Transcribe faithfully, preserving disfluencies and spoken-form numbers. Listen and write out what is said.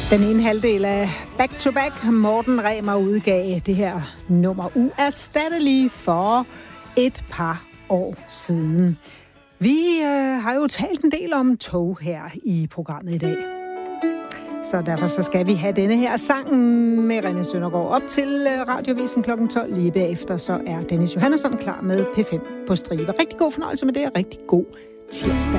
Den ene halvdel af Back to Back. Morten Remer udgav det her nummer uerstatteligt for et par år siden. Vi øh, har jo talt en del om tog her i programmet i dag. Så derfor så skal vi have denne her sang med René Søndergaard op til Radiovisen klokken tolv. Lige bagefter så er Dennis Johannesson klar med P fem på stribe. Rigtig god fornøjelse med det, og rigtig god tirsdag.